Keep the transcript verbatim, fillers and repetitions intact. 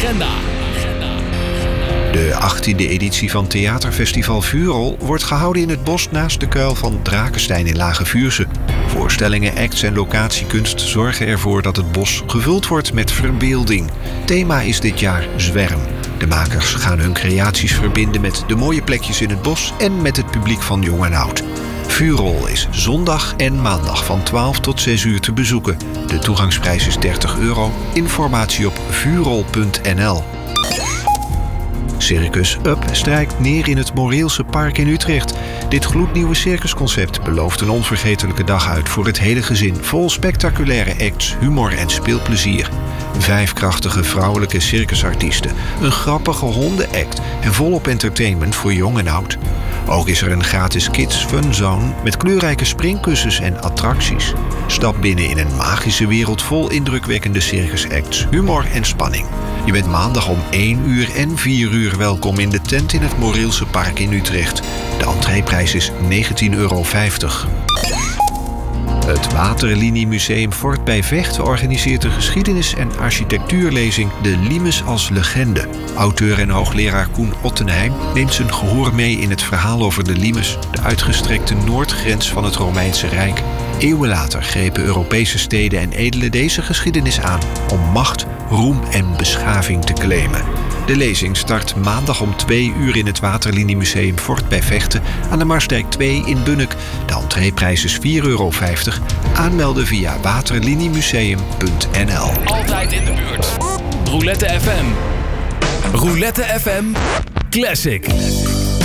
agenda. De achttiende editie van Theaterfestival Vuurrol wordt gehouden in het bos naast de kuil van Drakenstein in Lage Vuursche. Voorstellingen, acts en locatiekunst zorgen ervoor dat het bos gevuld wordt met verbeelding. Thema is dit jaar Zwerm. De makers gaan hun creaties verbinden met de mooie plekjes in het bos en met het publiek van jong en oud. Vuurrol is zondag en maandag van twaalf tot zes uur te bezoeken. De toegangsprijs is dertig euro. Informatie op vuurrol punt n l. Circus Up strijkt neer in het Moreelse Park in Utrecht. Dit gloednieuwe circusconcept belooft een onvergetelijke dag uit voor het hele gezin, vol spectaculaire acts, humor en speelplezier. Vijf krachtige vrouwelijke circusartiesten, een grappige hondenact en volop entertainment voor jong en oud. Ook is er een gratis kids fun zone met kleurrijke springkussens en attracties. Stap binnen in een magische wereld vol indrukwekkende circusacts, humor en spanning. Je bent maandag om één uur en vier uur welkom in de tent in het Moreelse Park in Utrecht. De entreeprijs is negentien euro vijftig. Het Waterliniemuseum Fort bij Vecht organiseert de geschiedenis- en architectuurlezing De Limes als legende. Auteur en hoogleraar Koen Ottenheim neemt zijn gehoor mee in het verhaal over de Limes, de uitgestrekte noordgrens van het Romeinse Rijk. Eeuwen later grepen Europese steden en edelen deze geschiedenis aan om macht, roem en beschaving te claimen. De lezing start maandag om twee uur in het Waterliniemuseum Fort bij Vechten aan de Marsdijk twee in Bunnik. De entreeprijs is vier euro vijftig. Aanmelden via waterliniemuseum punt n l. Altijd in de buurt. Roulette F M. Roulette F M Classic.